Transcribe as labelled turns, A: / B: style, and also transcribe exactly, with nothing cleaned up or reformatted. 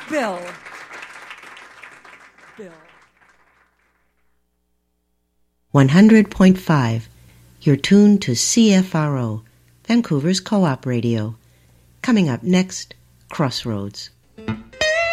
A: Bill. Bill.
B: one hundred point five. You're tuned to C F R O, Vancouver's Co-op Radio. Coming up next, Crossroads.